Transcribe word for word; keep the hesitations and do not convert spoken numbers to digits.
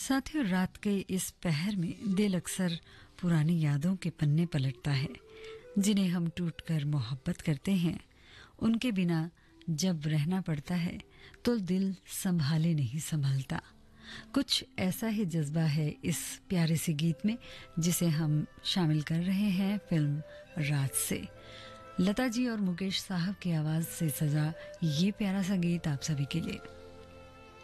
साथियों, रात के इस पहर में दिल अक्सर पुरानी यादों के पन्ने पलटता है जिन्हें हम टूटकर मोहब्बत करते हैं। उनके बिना जब रहना पड़ता है तो दिल संभाले नहीं संभलता। कुछ ऐसा ही जज्बा है इस प्यारे से गीत में जिसे हम शामिल कर रहे हैं फिल्म राज से। लता जी और मुकेश साहब की आवाज से सजा ये प्यारा सा गीत आप सभी के लिए।